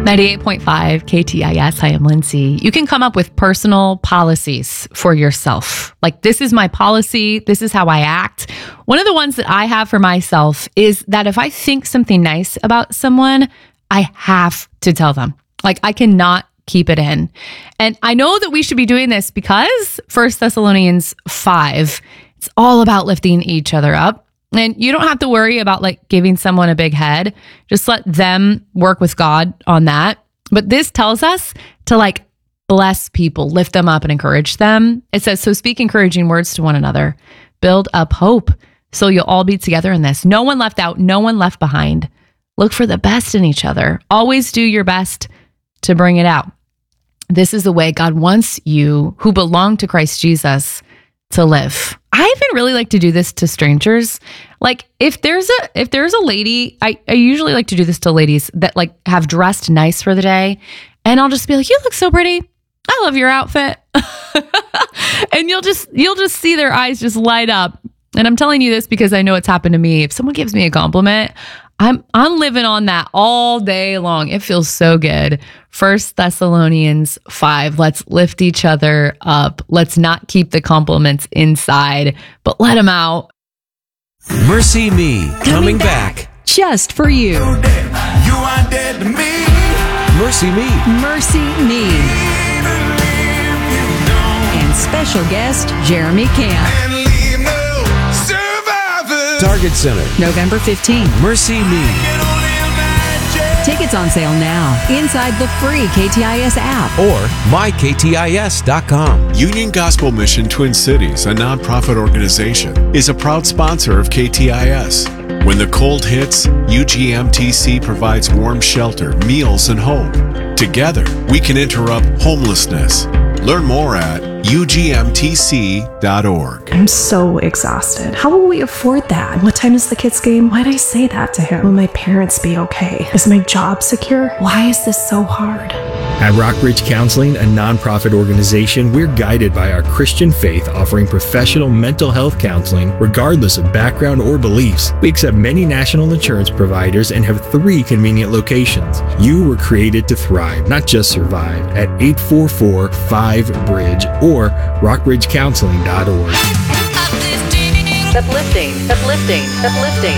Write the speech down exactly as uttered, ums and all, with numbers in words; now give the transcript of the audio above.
ninety-eight point five K T I S. I am Lindsay. You can come up with personal policies for yourself. Like, this is my policy. This is how I act. One of the ones that I have for myself is that if I think something nice about someone, I have to tell them. Like, I cannot keep it in. And I know that we should be doing this because First Thessalonians five, it's all about lifting each other up. And you don't have to worry about like giving someone a big head. Just let them work with God on that. But this tells us to like bless people, lift them up and encourage them. It says, so speak encouraging words to one another, build up hope. So you'll all be together in this. No one left out, no one left behind. Look for the best in each other. Always do your best to bring it out. This is the way God wants you who belong to Christ Jesus to live. I even really like to do this to strangers. Like if there's a if there's a lady, I, I usually like to do this to ladies that like have dressed nice for the day. And I'll just be like, you look so pretty. I love your outfit. And you'll just you'll just see their eyes just light up. And I'm telling you this because I know it's happened to me. If someone gives me a compliment, I'm I'm living on that all day long. It feels so good. First Thessalonians five. Let's lift each other up. Let's not keep the compliments inside, but let them out. Mercy Me, coming, coming back. back just for you. You are dead to me. Mercy Me. Mercy Me. And special guest Jeremy Camp. Target Center, November fifteenth. Mercy Me. Tickets on sale now inside the free K T I S app or my K T I S dot com. Union Gospel Mission Twin Cities, a nonprofit organization, is a proud sponsor of K T I S. When the cold hits, U G M T C provides warm shelter, meals, and hope. Together, we can interrupt homelessness. Learn more at U G M T C dot org. I'm so exhausted. How will we afford that? What time is the kids' game? Why'd I say that to him? Will my parents be okay? Is my job secure? Why is this so hard? At Rockbridge Counseling, a nonprofit organization, we're guided by our Christian faith, offering professional mental health counseling regardless of background or beliefs. We accept many national insurance providers and have three convenient locations. You were created to thrive, not just survive, at eight four four five bridge or rockbridge counseling dot org. Uplifting, uplifting, uplifting.